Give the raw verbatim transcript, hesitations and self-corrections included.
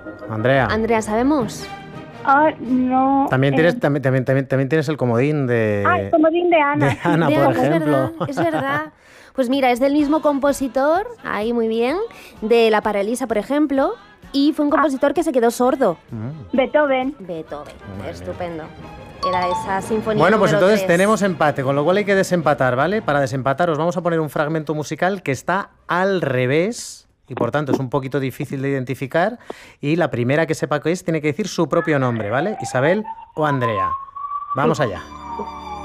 Andrea. Andrea, ¿sabemos? Ah, no. También eh, tienes, también, también, también, también tienes el comodín de, Ah, el comodín de Ana. de sí. Ana, De por Ana, es ejemplo. verdad, es verdad. Pues mira, es del mismo compositor, ahí muy bien, de La Paralisa, por ejemplo, y fue un compositor que se quedó sordo. Mm. Beethoven. Beethoven, Muy estupendo. Era esa sinfonía Bueno, pues número entonces tres. tenemos empate, con lo cual hay que desempatar, ¿vale? Para desempatar os vamos a poner un fragmento musical que está al revés y por tanto es un poquito difícil de identificar y la primera que sepa qué es tiene que decir su propio nombre, ¿vale? Isabel o Andrea. Vamos allá.